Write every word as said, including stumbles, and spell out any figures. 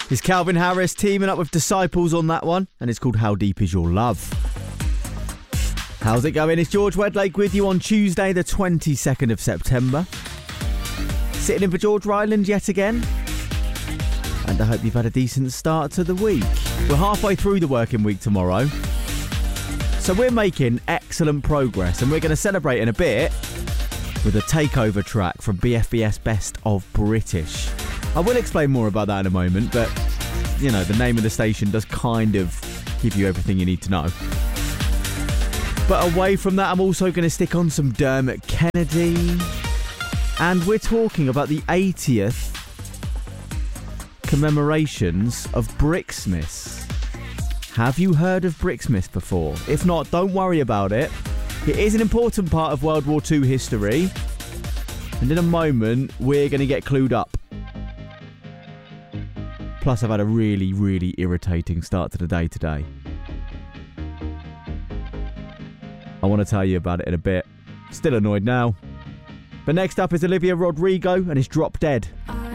It's Calvin Harris teaming up with Disciples on that one, and it's called How Deep Is Your Love. How's it going? It's George Wedlake with you on Tuesday the twenty-second of September. Sitting in for George Ryland yet again. And I hope you've had a decent start to the week. We're halfway through the working week tomorrow. So we're making excellent progress, and we're going to celebrate in a bit with a takeover track from B F B S Best of British. I will explain more about that in a moment, but, you know, the name of the station does kind of give you everything you need to know. But away from that, I'm also going to stick on some Dermot Kennedy. And we're talking about the eightieth commemorations of Brixmas. Have you heard of Brixmas before? If not, don't worry about it. It is an important part of World War Two history. And in a moment, we're going to get clued up. Plus, I've had a really, really irritating start to the day today. I want to tell you about it in a bit. Still annoyed now. But next up is Olivia Rodrigo and it's Drop Dead.